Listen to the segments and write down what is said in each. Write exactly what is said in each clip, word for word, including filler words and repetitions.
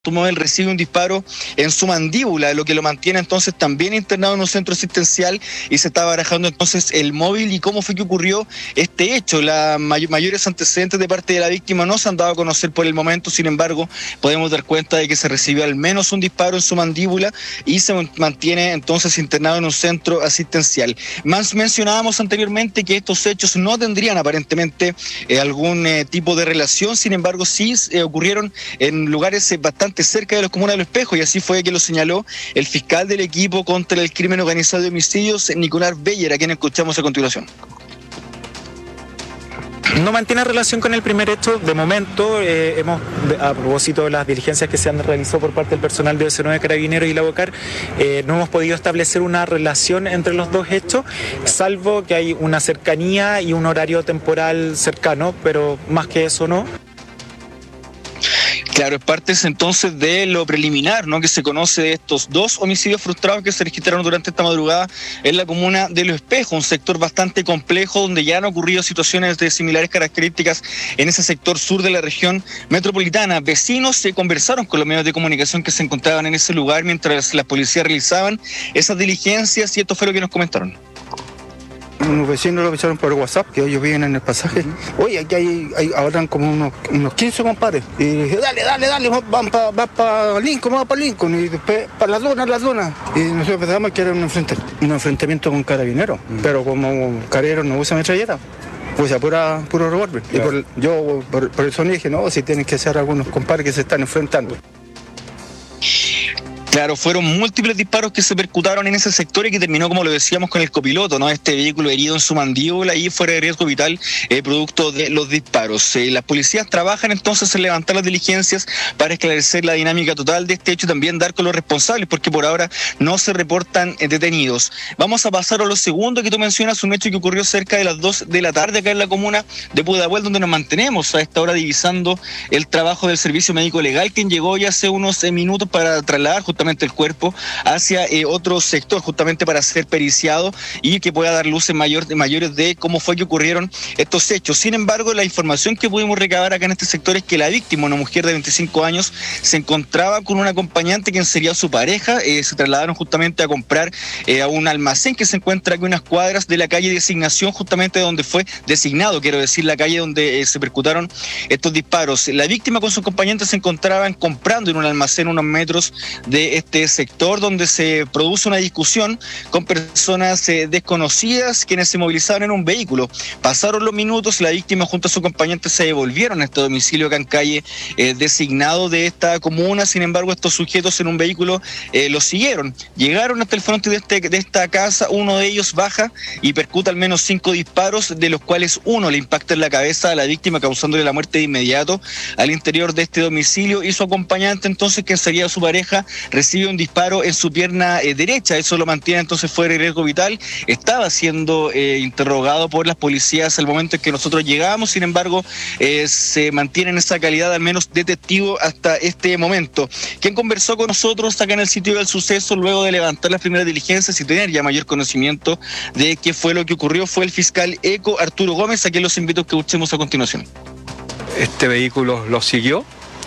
automóvil recibe un disparo en su mandíbula, lo que lo mantiene entonces también internado en un centro asistencial, y se está barajando entonces el móvil y cómo fue que ocurrió este hecho. Los may- mayores antecedentes de parte de la víctima no se han dado a conocer por el momento. Sin embargo, podemos dar cuenta de que se recibió al menos un disparo en su mandíbula y se mantiene entonces internado en un centro asistencial. Más mencionábamos anteriormente que estos hechos no tendrían aparentemente eh, algún eh, tipo de relación. Sin embargo, sí eh, ocurrieron en lugares eh, bastante cerca de los comunas del Espejo, y así fue que lo señaló el fiscal del equipo contra el crimen organizado de homicidios, Nicolás Beller, a quien escuchamos a continuación. No mantiene relación con el primer hecho. De momento, eh, hemos, a propósito de las diligencias que se han realizado por parte del personal de O C nueve Carabineros y la BOCAR, eh, no hemos podido establecer una relación entre los dos hechos, salvo que hay una cercanía y un horario temporal cercano, pero más que eso no. Claro, es parte entonces de lo preliminar, ¿no?, que se conoce de estos dos homicidios frustrados que se registraron durante esta madrugada en la comuna de Los Espejos, un sector bastante complejo donde ya han ocurrido situaciones de similares características en ese sector sur de la región metropolitana. Vecinos se conversaron con los medios de comunicación que se encontraban en ese lugar mientras las policías realizaban esas diligencias, y esto fue lo que nos comentaron. Unos vecinos lo avisaron por WhatsApp, que ellos viven en el pasaje. Oye, aquí hay, hay ahora como unos, unos quince compadres. Y dije, dale, dale, dale, van para va pa Lincoln, van para Lincoln. Y después, para las donas, las donas. Y nosotros pensamos que era un, enfrenta, un enfrentamiento con carabineros. Mm. Pero como carabineros no usan metralleta, usa pura, puro revólver. Claro. Y por, yo por, por eso dije, no, si tienen que ser algunos compadres que se están enfrentando. Claro, fueron múltiples disparos que se percutaron en ese sector y que terminó, como lo decíamos, con el copiloto, ¿no? Este vehículo herido en su mandíbula y fuera de riesgo vital, eh, producto de los disparos. Eh, las policías trabajan entonces en levantar las diligencias para esclarecer la dinámica total de este hecho y también dar con los responsables, porque por ahora no se reportan eh, detenidos. Vamos a pasar a lo segundo que tú mencionas, un hecho que ocurrió cerca de las dos de la tarde acá en la comuna de Pudahuel, donde nos mantenemos a esta hora divisando el trabajo del servicio médico legal, quien llegó ya hace unos eh, minutos para trasladar justamente el cuerpo hacia eh, otro sector, justamente para ser periciado y que pueda dar luces mayor, mayores de cómo fue que ocurrieron estos hechos. Sin embargo, la información que pudimos recabar acá en este sector es que la víctima, una mujer de veinticinco años, se encontraba con un acompañante quien sería su pareja. Eh, se trasladaron justamente a comprar eh, a un almacén que se encuentra aquí a unas cuadras de la calle Designación, justamente donde fue designado, quiero decir, la calle donde eh, se percutaron estos disparos. La víctima con su acompañante se encontraban comprando en un almacén unos metros de este sector, donde se produce una discusión con personas eh, desconocidas quienes se movilizaron en un vehículo. Pasaron los minutos, la víctima junto a su acompañante se devolvieron a este domicilio acá en calle eh, designado de esta comuna. Sin embargo, estos sujetos en un vehículo eh, los siguieron, llegaron hasta el frente de, este, de esta casa. Uno de ellos baja y percuta al menos cinco disparos, de los cuales uno le impacta en la cabeza a la víctima, causándole la muerte de inmediato al interior de este domicilio, y su acompañante entonces, que sería su pareja, recibe un disparo en su pierna eh, derecha. Eso lo mantiene entonces fuera de riesgo vital. Estaba siendo eh, interrogado por las policías al momento en que nosotros llegamos. Sin embargo, eh, se mantiene en esa calidad al menos de testigo hasta este momento. Quien conversó con nosotros acá en el sitio del suceso luego de levantar las primeras diligencias y tener ya mayor conocimiento de qué fue lo que ocurrió fue el fiscal ECO, Arturo Gómez, a quien los invito a que escuchemos a continuación. Este vehículo lo siguió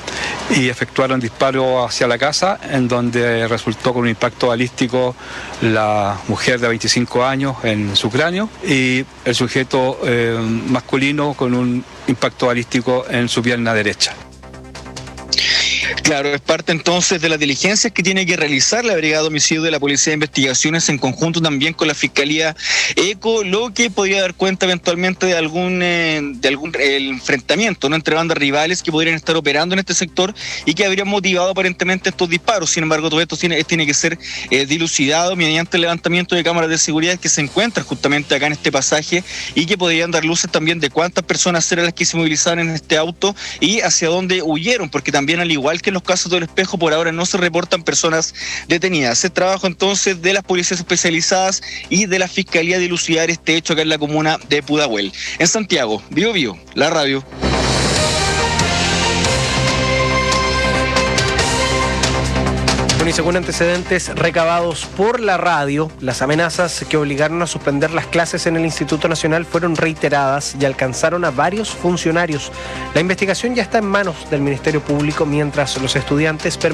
y efectuaron disparos hacia la casa, en donde resultó con un impacto balístico la mujer de veinticinco años en su cráneo y el sujeto eh, masculino con un impacto balístico en su pierna derecha. Claro, es parte entonces de las diligencias que tiene que realizar la Brigada de Homicidio de la Policía de Investigaciones en conjunto también con la Fiscalía ECO, lo que podría dar cuenta eventualmente de algún eh, de algún el enfrentamiento, ¿no?, entre bandas rivales que podrían estar operando en este sector y que habrían motivado aparentemente estos disparos. Sin embargo, todo esto tiene, tiene que ser eh, dilucidado mediante el levantamiento de cámaras de seguridad que se encuentran justamente acá en este pasaje y que podrían dar luces también de cuántas personas eran las que se movilizaron en este auto y hacia dónde huyeron, porque también, al igual que en los casos del Espejo, por ahora no se reportan personas detenidas. Es trabajo entonces de las policías especializadas y de la Fiscalía de dilucidar este hecho acá en la comuna de Pudahuel. En Santiago, Bio Bio, la radio. Bueno, y según antecedentes recabados por la radio, las amenazas que obligaron a suspender las clases en el Instituto Nacional fueron reiteradas y alcanzaron a varios funcionarios. La investigación ya está en manos del Ministerio Público mientras los estudiantes